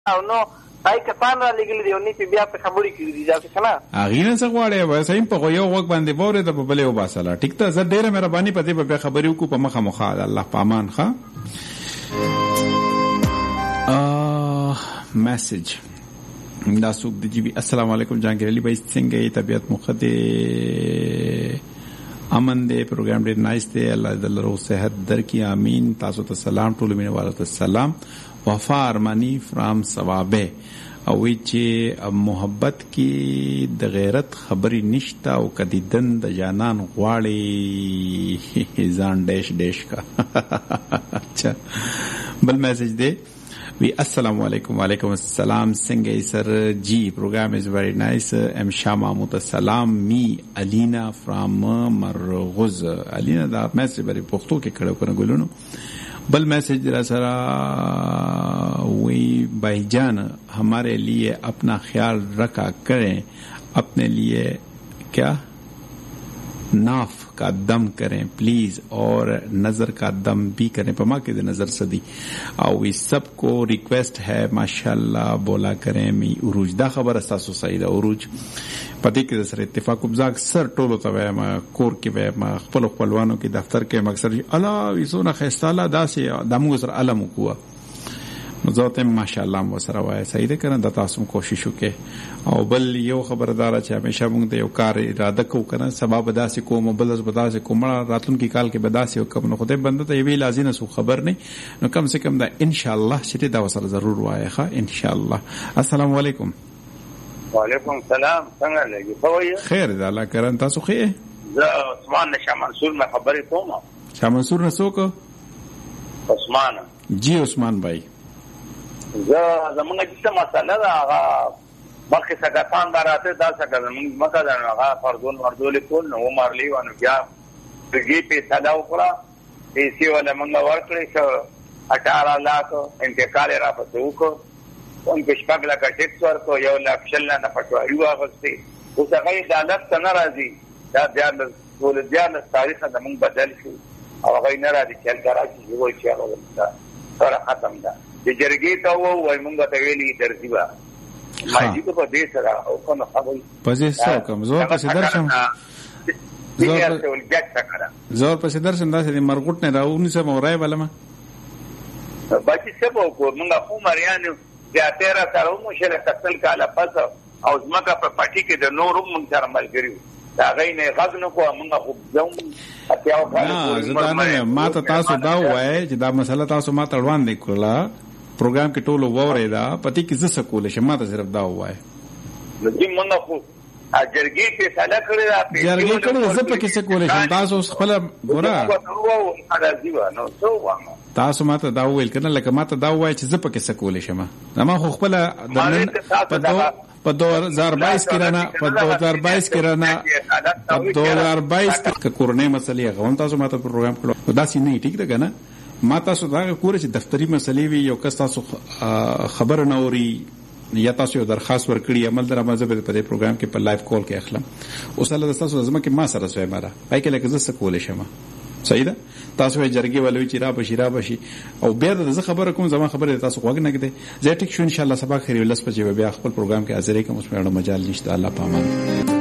او نو پای کسان را لګل دی او نه بیا په خبرې کړې دي ځکه کنه اغه نه څه غواړي وایي په یو وخت باندې وره ته په بلې وباساله ټیک ته زه ډېره مهرباني پته په خبرې وکړو په مخه مخه الله پامان ښا میسج دا سوق دی جی السلام علیکم جهانگیر علی بھائی څنګه یې طبیعت مخده امن دې پروګرام ډېر نایس دی الله دې له صحت درکې امين تاسو ته سلام ټول مینه والو ته سلام وفا ارمانی فرام ثوابه او چې محبت کې د غیرت خبري نشتا او کدی دن د جانان غواړي ځان ډیش ډیش کا اچھا بل میسج دی وی السلام علیکم وعلیکم السلام څنګه سر جی پروګرام از ویری نایس ام شاما متسلام می الینا فرام مرغوز الینا دا میسج بری پښتو کې کړو کنه ګلونو بل میسج را سره وی بھائی جان ہمارے لیے اپنا خیال رکھا کریں اپنے لیے کیا ناف کا دم کریں پلیز اور نظر کا دم بھی کریں پما کے نظر صدی او یہ سب کو ریکویسٹ ہے ماشاءاللہ بولا کریں می عروج دا خبر اساسو سعید عروج پتی کې سره اتفاق وبزاک سر ټولو ته ما کور کې ما خپل خپلوانو کې دفتر کې مکسر الله وسونه خستاله داسې دمو سره علم کوه زوته ماشاءالله مو سره وای سعید کنه د تاسو کوشش وکې او بل یو خبردار چې همیشه موږ د یو کار اراده کو کنه سبب داسې کوم بل از بداسې کوم راتون کې کال کې بداسې کوم نو خدای بنده ته وی لازم سو خبر نه نو کم سے کم دا ان شاء الله چې دا وسره ضرور وای ښه ان شاء الله السلام علیکم وعلیکم السلام څنګه لګي خو خیر ده الله کرن تاسو خې زه عثمان نشه منصور ما خبرې کوم شاه منصور نسوک عثمان جی عثمان بھائی زه زمونږ چې مسله دا هغه مخکې سګاتان راته دا څنګه زمونږ مکه دا هغه فردول کول نو مارلی ونه بیا دغه په صدا وکړه پیسې ولا موږ ورکړې چې 18 लाख انتقال را پته وکړو اون په شپږ لکه ټیکس ورکو یو لک شل نه پټوایو واغستې اوس هغه عدالت ته ناراضي دا بیا ټول تاریخ زمونږ بدل شو او هغه ناراضي چې راځي وایي چې هغه سره ختم ده د جرګې ته وای مونږ ته ویلي درځيوا ما دې په دې سره او کوم خبرې پځې څو کوم زور په درشم زور په درشم دا چې مرغوټ نه راونی سم اورای بلما باقي څه وو مونږ خو مریانو بیا 13 سره مو شره قتل کاله پس او ځمکه په پټي کې د نورو مونږ سره ملګریو دا غینه غږ نه کوه مونږ خو ځم اتیاو کاله زدانه ما ته تاسو دا وای چې دا مسله تاسو ما ته وړاندې کړله پروګرام کې ټولو ووره دا پتی کې زسه کول شم ته صرف دا وای لږی مونږ خو اجرګي په ساده کړی دا جرګي کړی زه په کې څه کول شم تاسو خپل ګورا تاسو ما ته دا ویل کنه لکه ما ته دا وای چې زه په کې څه کول شم ما خو خپل په 2022 کې رانا په 2022 کې رانا په 2022 کې کورنۍ مسلې غون تاسو ما ته پروګرام کړو دا سې نه ټیک ده کنه ما تاسو دا کور چې دفتری مسلې وي یو کس تاسو خبر نه اوري یا تاسو یو درخواست ورکړي عمل در مازه په دې پروګرام کې په لایو کال کې اخلم اوس الله تاسو لازم کې ما سره سوي مارا پای کې لکه زه کولې شم صحیح ده تاسو یې جرګي ولوي چې را بشي او بیا د خبره کوم زما خبره تاسو وګ نه کړئ زه ټیک شو ان شاء الله سبا خیر ولس په بیا خپل پروګرام کې حاضرې کوم اوس مې مجال نشته الله پامان